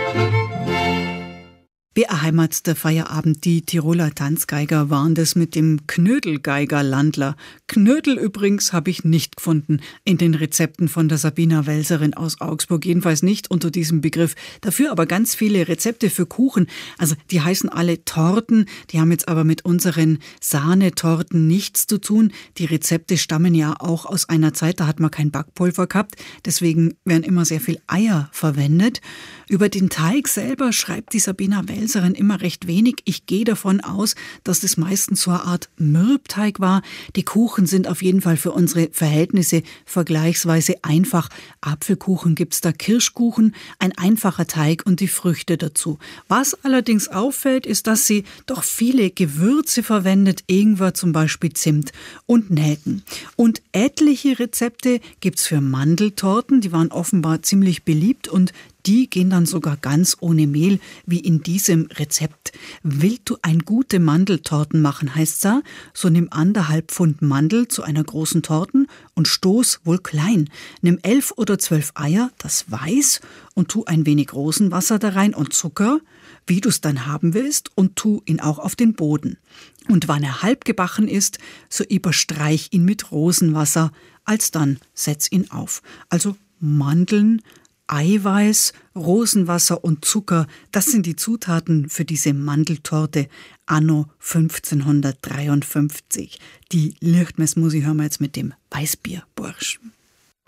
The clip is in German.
BR-Heimat, der Feierabend, die Tiroler Tanzgeiger waren das mit dem Knödelgeiger-Landler. Knödel übrigens habe ich nicht gefunden in den Rezepten von der Sabina Welserin aus Augsburg, jedenfalls nicht unter diesem Begriff. Dafür aber ganz viele Rezepte für Kuchen, also die heißen alle Torten, die haben jetzt aber mit unseren Sahnetorten nichts zu tun. Die Rezepte stammen ja auch aus einer Zeit, da hat man kein Backpulver gehabt, deswegen werden immer sehr viel Eier verwendet. Über den Teig selber schreibt die Sabina Welserin immer recht wenig. Ich gehe davon aus, dass das meistens so eine Art Mürbteig war. Die Kuchen sind auf jeden Fall für unsere Verhältnisse vergleichsweise einfach. Apfelkuchen gibt's da, Kirschkuchen, ein einfacher Teig und die Früchte dazu. Was allerdings auffällt, ist, dass sie doch viele Gewürze verwendet, Ingwer zum Beispiel, Zimt und Nelken. Und etliche Rezepte gibt's für Mandeltorten, die waren offenbar ziemlich beliebt und die gehen dann sogar ganz ohne Mehl, wie in diesem Rezept. Willst du ein gute Mandeltorten machen, heißt's da? So nimm 1,5 Pfund Mandel zu einer großen Torten und stoß wohl klein. Nimm 11 oder 12 Eier, das Weiß, und tu ein wenig Rosenwasser da rein und Zucker, wie du es dann haben willst, und tu ihn auch auf den Boden. Und wann er halb gebacken ist, so überstreich ihn mit Rosenwasser, alsdann setz ihn auf. Also Mandeln, Eiweiß, Rosenwasser und Zucker, das sind die Zutaten für diese Mandeltorte anno 1553. Die Lichtmessmusik hören wir jetzt mit dem Weißbierburschen.